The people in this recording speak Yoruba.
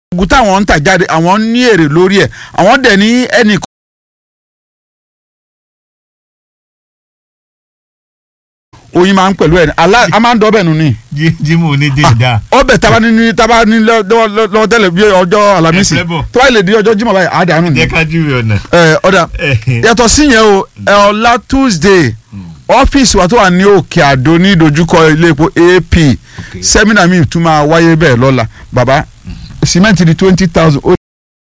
oògùn táwọn ń tà jáde àwọn ní èrè lórí ẹ̀ àwọn dẹ̀ ní ẹnì oyin máa ń pẹ̀lú ẹ̀ a máa ń dọ́bẹ̀ nù ni. jimu ní dídá. ọbẹ̀ taba ní lọ́wọ́ tẹ́lẹ̀ bí ọjọ́ alamisi tó bá lè di ọjọ́ Jímọ̀ báyìí àdánù ni. jẹ́ ká júwe ọ̀nà. ọ̀dà yàtọ̀ sí yẹn o ọ̀la Tuesday ọ́fíìsì wa tó wà ní Òkè Àdó ní ìdojúkọ ilé epo AP sẹ́mínà mi tún máa wáyé bẹ́ẹ̀ lọ́la bàbá sìmẹ́ǹtì di 20,000.